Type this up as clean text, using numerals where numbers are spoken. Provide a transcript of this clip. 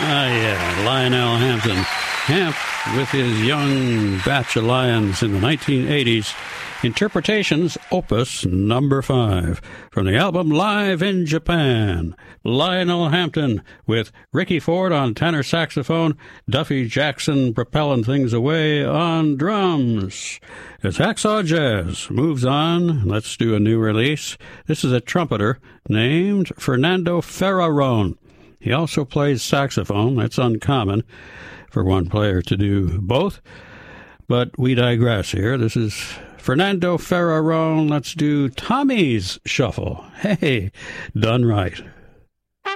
Yeah, Lionel Hampton. Hamp, with his young batch of Lions in the 1980s, Interpretations, Opus number 5, from the album Live in Japan. Lionel Hampton with Ricky Ford on tenor saxophone, Duffy Jackson propelling things away on drums. As Hacksaw Jazz moves on, let's do a new release. This is a trumpeter named Fernando Ferraron. He also plays saxophone. That's uncommon for one player to do both. But we digress here. This is Fernando Ferraron. Let's do Tommy's Shuffle. Hey, done right.